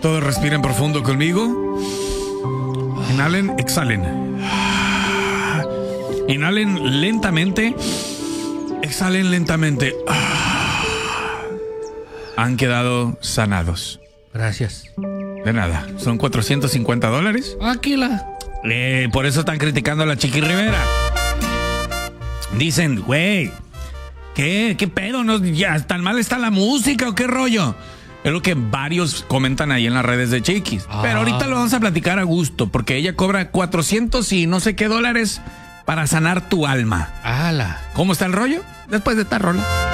Todos respiren profundo conmigo. Inhalen, exhalen. Inhalen lentamente. Exhalen lentamente. Han quedado sanados. Gracias. De nada. Son $450. Aquila. Por eso están criticando a la Chiqui Rivera. Dicen, güey, ¿qué pedo? ¿No, ya tan mal está la música o qué rollo? Es lo que varios comentan ahí en las redes de Chiquis. Pero ahorita lo vamos a platicar a gusto, porque ella cobra 400 y no sé qué dólares para sanar tu alma. ¡Hala! ¿Cómo está el rollo? Después de esta rola.